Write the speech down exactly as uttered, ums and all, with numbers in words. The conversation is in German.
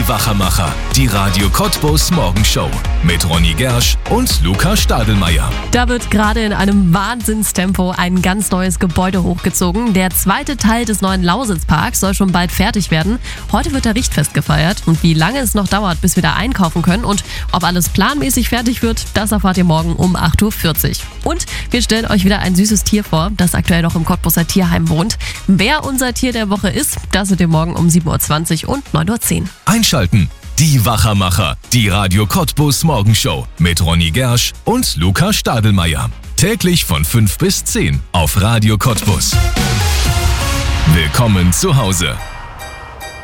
Wachermacher, die Radio Cottbus Morgenshow mit Ronny Gersch und Luca Stadelmeier. Da wird gerade in einem Wahnsinnstempo ein ganz neues Gebäude hochgezogen. Der zweite Teil des neuen Lausitzparks soll schon bald fertig werden. Heute wird der Richtfest gefeiert und wie lange es noch dauert, bis wir da einkaufen können und ob alles planmäßig fertig wird, das erfahrt ihr morgen um acht Uhr vierzig. Und wir stellen euch wieder ein süßes Tier vor, das aktuell noch im Cottbuser Tierheim wohnt. Wer unser Tier der Woche ist, das seht ihr morgen um sieben Uhr zwanzig und neun Uhr zehn. Einschalten. Die Wachermacher, die Radio Cottbus Morgenshow mit Ronny Gersch und Luca Stadelmeier. Täglich von fünf bis zehn auf Radio Cottbus. Willkommen zu Hause.